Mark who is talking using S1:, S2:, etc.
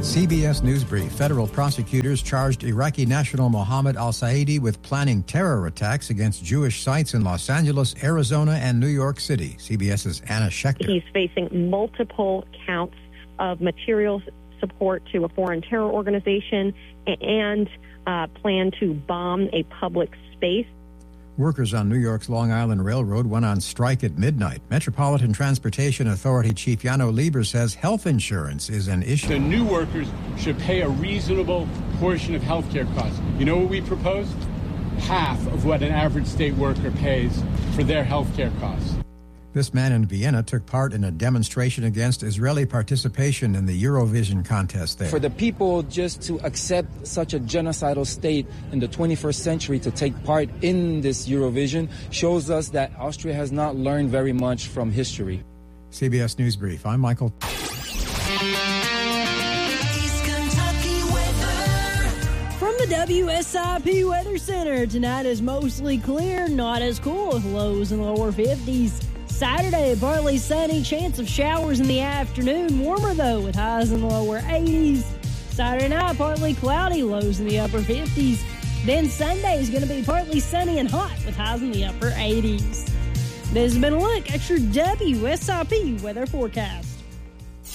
S1: CBS News Brief. Federal prosecutors charged Iraqi national Mohammed al-Saidi with planning terror attacks against Jewish sites in Los Angeles, Arizona, and New York City. CBS's Anna Schechter.
S2: He's facing multiple counts of materials support to a foreign terror organization and plan to bomb a public space.
S1: Workers on New York's Long Island Railroad went on strike at midnight. Metropolitan Transportation Authority Chief Janno Lieber says health insurance is an issue.
S3: The new workers should pay a reasonable portion of health care costs. You know what we proposed? Half of what an average state worker pays for their health care costs.
S1: This man in Vienna took part in a demonstration against Israeli participation in the Eurovision contest there.
S4: For the people just to accept such a genocidal state in the 21st century to take part in this Eurovision shows us that Austria has not learned very much from history.
S1: CBS News Brief. I'm Michael.
S5: From the WSIP Weather Center, tonight is mostly clear, not as cool, with lows in the lower 50s. Saturday, partly sunny, chance of showers in the afternoon. Warmer, though, with highs in the lower 80s. Saturday night, partly cloudy, lows in the upper 50s. Then Sunday is going to be partly sunny and hot, with highs in the upper 80s. This has been a look at your WSIP weather forecast.